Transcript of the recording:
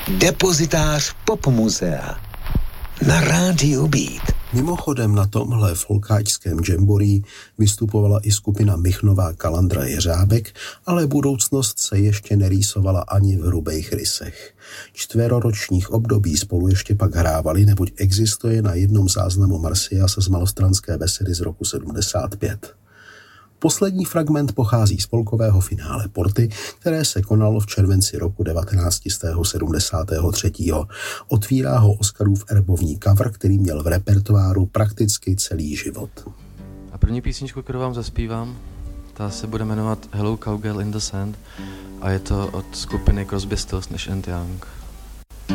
Depozitář Popmuzea na rádiu Beat. Mimochodem na tomhle folkáčském jamboree vystupovala i skupina Michnová Kalandra Jeřábek, ale budoucnost se ještě nerýsovala ani v hrubejch rysech. 4ročních období spolu ještě pak hrávali, neboť existuje na jednom záznamu Marsyas z malostranské besedy z roku 75. Poslední fragment pochází z polkového finále Porty, které se konalo v červenci roku 1973. Otvírá ho Oscarův erbovní cover, který měl v repertoáru prakticky celý život. A první písničku, kterou vám zaspívám, ta se bude jmenovat Hello Cowgirl in the Sand a je to od skupiny Crosby, Stills, Nash & Young.